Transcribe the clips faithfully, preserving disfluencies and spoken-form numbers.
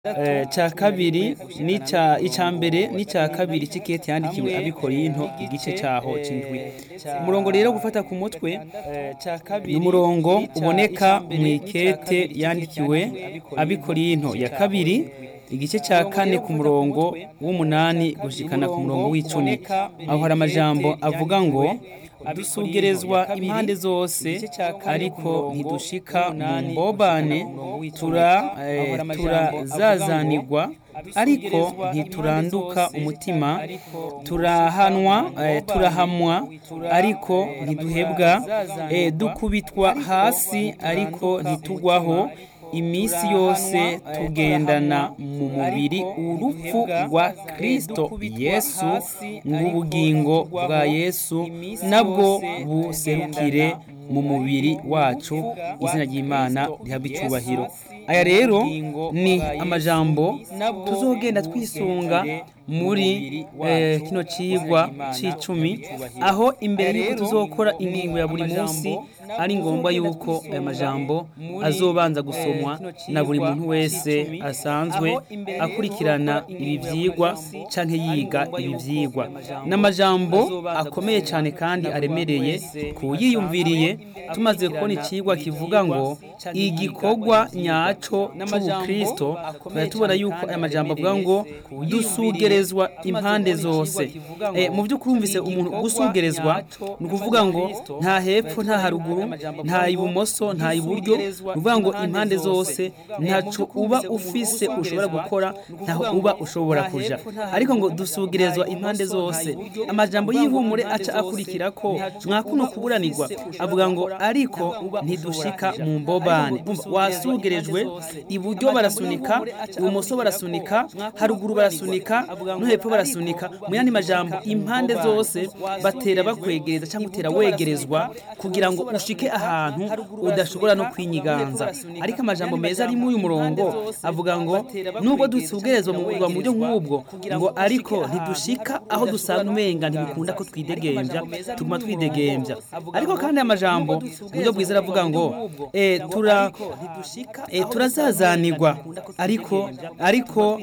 Eh, ca kabiri nica ica mbere n'ica kabiri c'ikete yandikiwe abikorinto igice caho c'indwi. Umurongo rero gufata ku mutwe ni umurongo uboneka mw'ikete yandikiwe abikorinto ya kabiri igice ca kane ku murongo w'umunani gushikana ku murongo w'icumi. Aho hari amajambo avuga ngo dusugerezwa impande zose ariko ntidushika mu mbobane tura eh, turazazanirwa ariko ntituranduka umutima turahanwa eh, turahamwa ariko ntiduhebwa eh, dukubitwa hasi ariko ntitugwaho imisi yose tugendana mu mubiri urupfu rwa Kristo Yesu ng'ubugingo bwa Yesu nabwo buserukire mu mubiri wacu. Izina ry'Imana rihabwe icubahiro. Aya rero ni amajambo tuzogenda twisunga muri eh, kino cigwa c'icumi, aho imbere yuko tuzokora ingingo ya buri munsi ari ngombwa yuko aya majambo azobanza gusomwa na buri muntu wese asanzwe akurikirana ibi vyigwa canke yiga ibi vyigwa. N'amajambo akomeye cane kandi aremereye kuyiyumviriye. Tumaze kubona icigwa kivuga ngo igikorwa nyaco c'ubukristo, tubona yuko aya majambo avuga ngo dusugerezwa impande zose. E, mu vy'ukuri umvise umuntu gusugerezwa ni ukuvuga ngo nta hepfo nta haruguru nta ibumoso nta iburyo, ni ukuvuga ngo impande zose ntaco uba ufise ushobora gukora ntaho uba ushobora kuja, ariko ngo dusugerezwa impande zose. Amajambo y'ihumure aca akurikira ko mwakuno kuburanirwa avuga ngo ariko ntidushika mu mbobane. Wasugerejwe, iburyo barasunika, ibumoso barasunika, haruguru barasunika, no hepfo barasunika. Mu yandi majambo impande zose batera bakwegereza cyangwa utera wegerezwa kugira ngo ushike ahantu udashobora no kwinyiganza. Ariko amajambo meza ari muri uyu murongo avuga ngo nubwo dusugerezwa mu buryo nk'ubwo ngo ariko ntidushika aho dusanga umenga ntibikunda ko twidegembya, tuguma twidegembya. Ariko kandi amajambo uburyo bwiza aravuga ngo eh tura eh turazazanirwa ariko ariko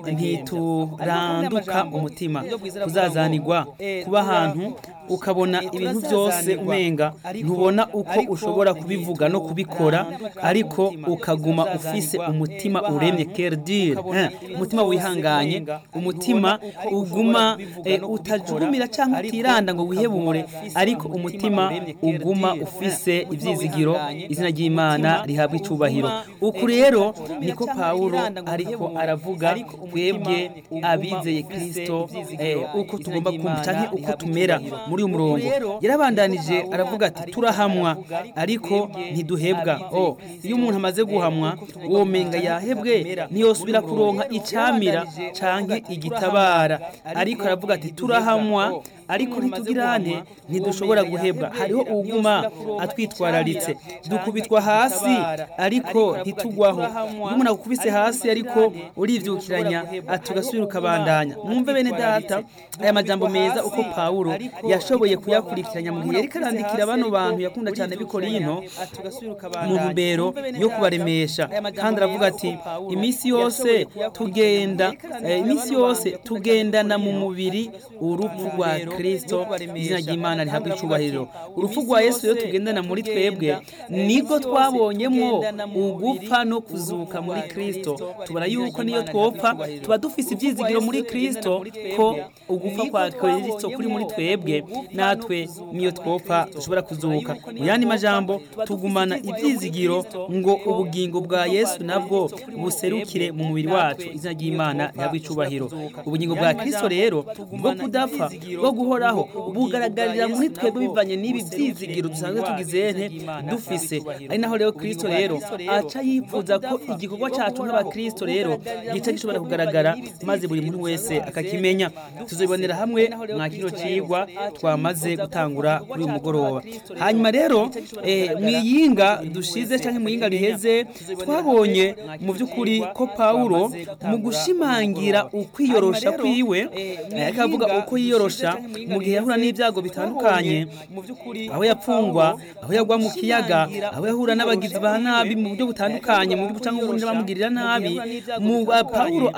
ntituranduka umutima. Kuzazanirwa kuba ahantu ukabona ibintu byose umenga ntubona uko ushobora kubivuga no kubikora, ariko ukaguma ufise umutima uremye kerdir, eh, umutima wihanganye, umutima uguma eh, utajurumira cyangwa utiranda ngo wihebure, ariko umutima uguma ufise ivyizigiro. Izina ry'Imana rihabwa icubahiro. Uku rero niko Pawulo ariko aravuga twebwe abizeye Kristo, eh, uko tugomba kumva canke uko tumera. Muri uyu murongo yarabandanije aravuga ati turahamwa ariko ntiduhebwa. Oh, iyo umuntu amaze guhamwa uwo menga yahebwe ntiyosubira kuronka icamira canke igitabara, ariko aravuga ati turahamwa ariko ntitugirane ntidushobora guhebwa. Hariho uguma atwitwararitse, dukubitwa hasi ariko ntitugwaho. Iyo umuntu akubise hasi ariko urivyukiranya atugasubira ukabandanya. Mwumve bene data aya majambo meza uko Pawulo yashoboye kuyakurikiranya mu gihe yariko arandikira bano bantu yakunda cyane bikorinto mu ntumbero yo kubaremesha. Kandi aravuga ati imisi yose tugenda eh, imisi yose tugendana mu mubiri urupfu rwa Kristo. Izina ry'Imana rihabwa icubahiro. Urupfu rwa Yesu rero tugendana muri twebwe nibwo twabonyemwo ugupfa no kuzuka muri Kristo. Tubara yuko niyo twopfa tuba dufise ivyizigiro muri Kristo ko ugupfa kwa Kristo kuri muri twebwe, natwe niyo twopfa dushobora kuzuka. Mu yandi majambo tugumana ivyizigiro ngo ubugingo bwa Yesu nabwo buserukire mu mubiri wacu. Izina ry'Imana rihabwe icubahiro. Ubugingo bwa Kristo rero bwo kudapfa bwo guhoraho bugaragarira muri twebwe bivanye n'ibi vyizigiro dusanzwe tugizene dufise. Ari naho rero Kristo rero aca yifuza ko igikorwa cacu nk'abakristo rero gica gishobora kugaragara maze buri muntu wese akakimenya. Tuzobonera hamwe mwa kino cigwa twamaze gutangura kuri uyu mugoroba. Hanyuma rero mwiyinga dushize canke mwiyinga riheze twabonye mu by'ukuri ko Pawulo mu gushimangira ukwiyorosha kwiwe akavuga uko yiyorosha mu gihe yahura n'ibyago bitandukanye, aho yapfungwa, aho yagwa mu kiyaga, aho yahura n'abagizi ba nabi mu buryo butandukanye mu buryo cyangwa ubundi bamugirira nabi. Mu Pawulo